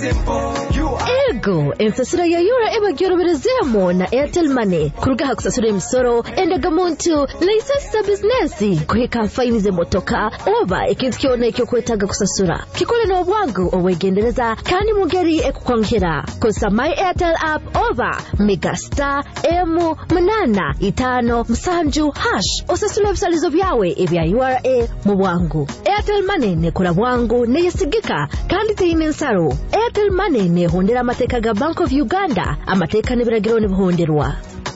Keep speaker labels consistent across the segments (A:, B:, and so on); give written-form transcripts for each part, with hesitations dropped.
A: simple.
B: Ego, ensasiro ya yura eba gyoroberezemo na Airtel Money. Kurugaha kusasura emisoro, endaga muntu, license business, kuheka faini ze motoka, oba ekintu kyona ekyo kwetaga kusasura. Kikole n'obwangu obwegendereza kandi mugeri ekukwankira. Kosa My Airtel app oba Megastar M855 osasula ebisalizo byawe ebya URA mu bwangu. Airtel Money nekola bwangu neyesigika kandi teyina ensaro. Airtel Money nehondera amateka ga Bank of Uganda, amateka n'ebiragiro n'ebihonderwa.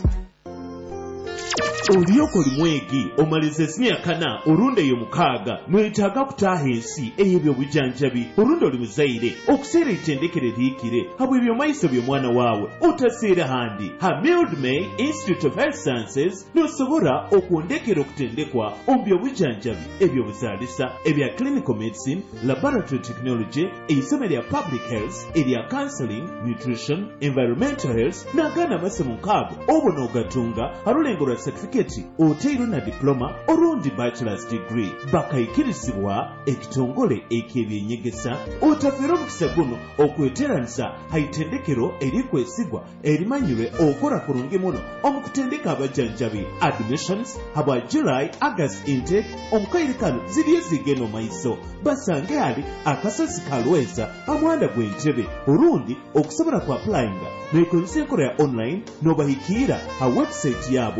C: Oliyoko limwegi omalize emyaka orunde yo mukaaga mwetaaga kutaaha ensi ey'ebyobujanjabi orunde oli muzaire okuseera ettendekero liikire habwe ebyomaiso by'omwana waawe otaseera handi ha Mildred May Institute of Health Sciences n'osobola okwondekera okutendekwa mu byobujanjabi ebyobuzaalisa ebya clinical medicine, laboratory technology, eisomo lya public health, erya counseling, nutrition, environmental health n'agaana amasomo nkaago obona ogatunga alulengo lwa certificate oteiro na diploma orundi bachelor's degree bakayikirizibwa ekitongole eky'ebyenyegesa otafera omukisa guno okweteranisa haitendekero erikwesigwa erimanyirwe okora kurungi muno omukutendeka abajanjabi admissions habwa July August intake omukairikano ziri ezigeno maiso basange ali akasozi kalweza amwanda gw'entebe orundi okusobola ku applyinga nekozesa enkola ya online n'obahikira ha website yabo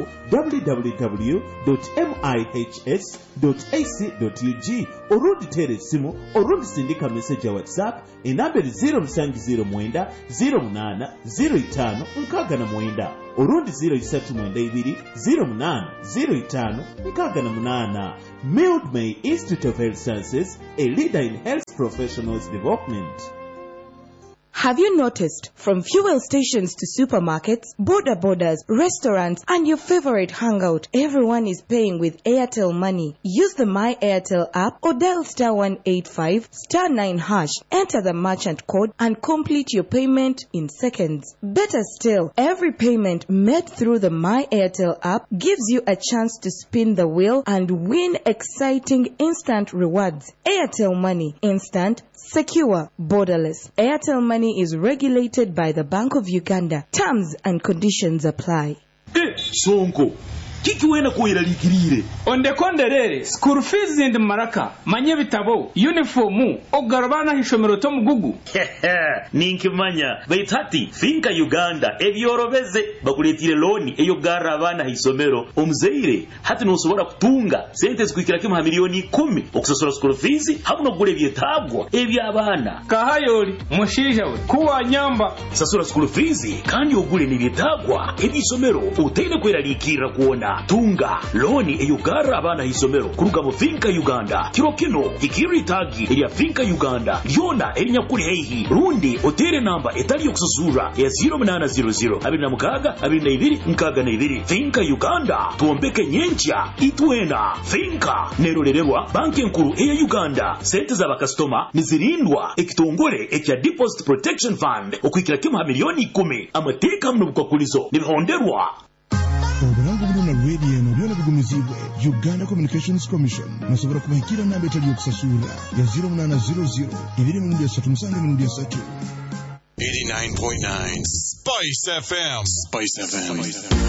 C: www.mihs.ac.ug orundi tere esimu orundi sindika message ya WhatsApp enamberi 0709 08 05 69 orundi 0392 08 05 68. Mildred May Institute of Health Sciences, a leader in health professionals development.
D: Have you noticed, from fuel stations to supermarkets, border borders, restaurants, and your favorite hangout, everyone is paying with Airtel Money? Use the My Airtel app or dial *185 *9#, enter the merchant code, and complete your payment in seconds. Better still, every payment made through the My Airtel app gives you a chance to spin the wheel and win exciting instant rewards. Airtel Money, instant, secure, borderless. Airtel Money is regulated by the Bank of Uganda. Terms and conditions apply.
E: Sonko kiki wena kuira likirire
F: onde konderere school fees and maraka manye bitabo uniform ogarabana hishomero to mugugu
E: ninkimanya baitati finka Uganda ebyorobeze bakuletire loan eyo garabana hisomero omuzeire hati nosobora kutunga sente zikwikira kima milioni 10 okusosora school fees habuno gure byetabwa ebyabana
F: kahayoli mushija we kuwa nyamba
E: sasura school fees kandi ogure nibyetagwa ebisomero utende kwera likira kuona tunga loni eyugara abana hisomero kuruga mu finka Uganda kirokino ikiri tagi ya finka Uganda yona enyakuri heihi rundi otere namba etali yokusuzura ya 0800 abinamukaga abinayibiri nkaga nayibiri finka Uganda tuombeke nyencha itwena finka nerorerwa banki nkuru eya Uganda sente za bakastoma nizirindwa ekitongole ekya deposit protection fund okwikira kima milioni 10 amateka mno bukakulizo nibihonderwa.
G: Oburango buno na radio no byona bigumizibwe Uganda Communications Commission nasobora kubahikira namba etali yokusasula ya 0800 237
H: 89.9 Spice FM.